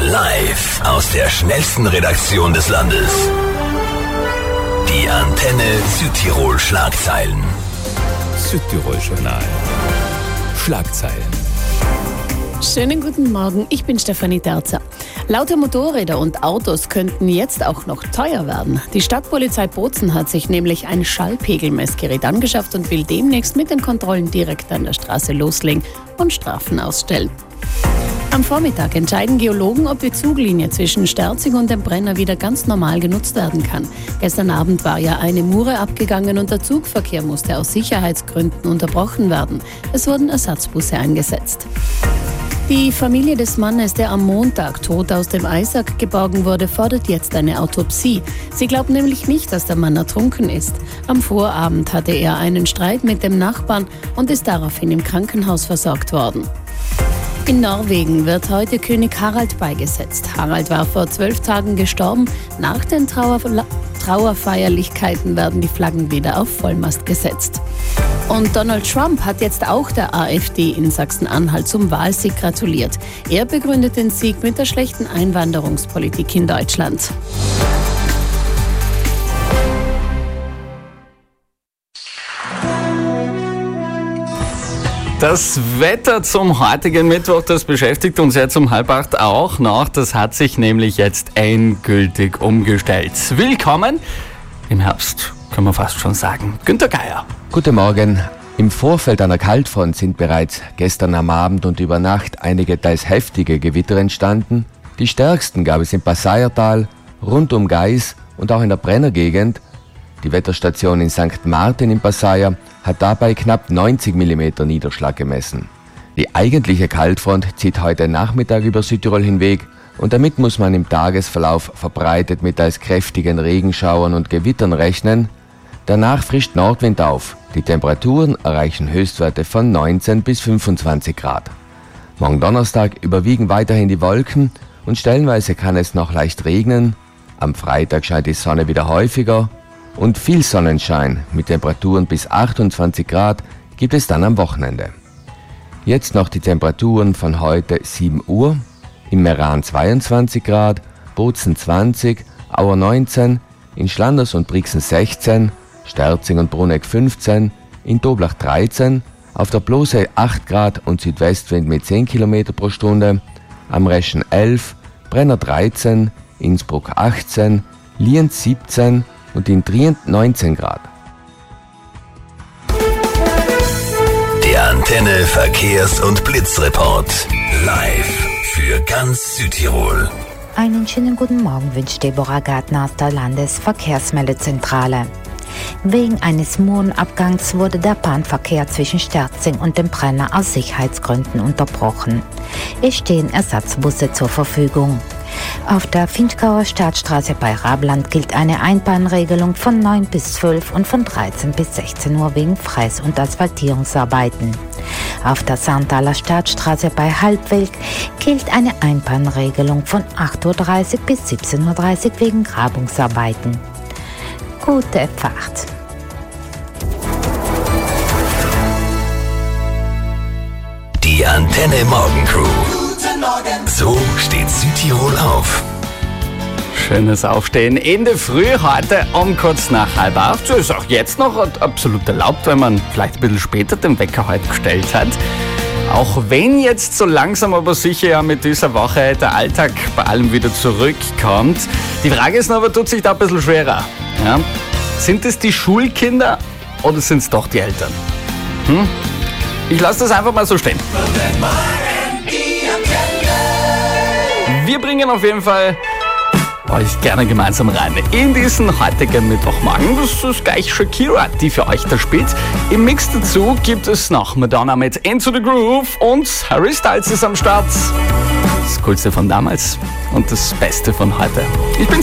Live aus der schnellsten Redaktion des Landes. Die Antenne Südtirol Schlagzeilen. Südtirol Journal. Schlagzeilen. Schönen guten Morgen, ich bin Stefanie Terzer. Laute Motorräder und Autos könnten jetzt auch noch teuer werden. Die Stadtpolizei Bozen hat sich nämlich ein Schallpegelmessgerät angeschafft und will demnächst mit den Kontrollen direkt an der Straße loslegen und Strafen ausstellen. Am Vormittag entscheiden Geologen, ob die Zuglinie zwischen Sterzing und dem Brenner wieder ganz normal genutzt werden kann. Gestern Abend war ja eine Mure abgegangen und der Zugverkehr musste aus Sicherheitsgründen unterbrochen werden. Es wurden Ersatzbusse eingesetzt. Die Familie des Mannes, der am Montag tot aus dem Eisack geborgen wurde, fordert jetzt eine Autopsie. Sie glaubt nämlich nicht, dass der Mann ertrunken ist. Am Vorabend hatte er einen Streit mit dem Nachbarn und ist daraufhin im Krankenhaus versorgt worden. In Norwegen wird heute König Harald beigesetzt. Harald war vor 12 Tagen gestorben. Nach den Trauerfeierlichkeiten werden die Flaggen wieder auf Vollmast gesetzt. Und Donald Trump hat jetzt auch der AfD in Sachsen-Anhalt zum Wahlsieg gratuliert. Er begründet den Sieg mit der schlechten Einwanderungspolitik in Deutschland. Das Wetter zum heutigen Mittwoch, das beschäftigt uns jetzt um 7:30 auch noch. Das hat sich nämlich jetzt endgültig umgestellt. Willkommen im Herbst, kann man fast schon sagen. Günter Geier. Guten Morgen. Im Vorfeld einer Kaltfront sind bereits gestern am Abend und über Nacht einige teils heftige Gewitter entstanden. Die stärksten gab es im Passaiertal, rund um Gais und auch in der Brennergegend. Die Wetterstation in St. Martin im Passaier hat dabei knapp 90 mm Niederschlag gemessen. Die eigentliche Kaltfront zieht heute Nachmittag über Südtirol hinweg und damit muss man im Tagesverlauf verbreitet mit teils kräftigen Regenschauern und Gewittern rechnen. Danach frischt Nordwind auf. Die Temperaturen erreichen Höchstwerte von 19 bis 25 Grad. Morgen Donnerstag überwiegen weiterhin die Wolken und stellenweise kann es noch leicht regnen. Am Freitag scheint die Sonne wieder häufiger und viel Sonnenschein mit Temperaturen bis 28 Grad gibt es dann am Wochenende. Jetzt noch die Temperaturen von heute 7 Uhr. Im Meran 22 Grad, Bozen 20, Auer 19, in Schlanders und Brixen 16, Sterzing und Bruneck 15, in Doblach 13, auf der Blosee 8 Grad und Südwestwind mit 10 km pro Stunde, am Reschen 11, Brenner 13, Innsbruck 18, Lienz 17 und in Trient 19 Grad. Der Antenne Verkehrs- und Blitzreport. Live für ganz Südtirol. Einen schönen guten Morgen wünscht Deborah Gartner aus der Landesverkehrsmeldezentrale. Wegen eines Murenabgangs wurde der Bahnverkehr zwischen Sterzing und dem Brenner aus Sicherheitsgründen unterbrochen. Es stehen Ersatzbusse zur Verfügung. Auf der Vinchgauer Stadtstraße bei Rabland gilt eine Einbahnregelung von 9 bis 12 und von 13 bis 16 Uhr wegen Freiß- und Asphaltierungsarbeiten. Auf der Sarntaler Stadtstraße bei Halbweg gilt eine Einbahnregelung von 8:30 Uhr bis 17:30 Uhr wegen Grabungsarbeiten. Gute Fahrt! Die Antenne Morgencrew. So steht Südtirol auf. Schönes Aufstehen in der Früh heute um kurz nach 7:30. Das ist auch jetzt noch absolut erlaubt, wenn man vielleicht ein bisschen später den Wecker heute gestellt hat. Auch wenn jetzt so langsam aber sicher ja mit dieser Woche der Alltag bei allem wieder zurückkommt. Die Frage ist nur, aber tut sich da ein bisschen schwerer. Ja? Sind es die Schulkinder oder sind es doch die Eltern? Ich lasse das einfach mal so stehen. Wir bringen auf jeden Fall euch gerne gemeinsam rein in diesen heutigen Mittwochmorgen. Das ist gleich Shakira, die für euch da spielt. Im Mix dazu gibt es noch Madonna mit Into the Groove und Harry Styles ist am Start. Das Coolste von damals und das Beste von heute. Ich bin